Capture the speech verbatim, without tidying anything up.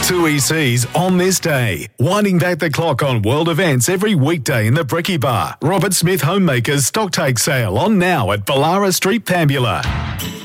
Two E Cs on this day. Winding back the clock on world events every weekday in the Brekkie Bar. Robert Smith Homemakers stock take sale on now at Ballara Street, Pambula.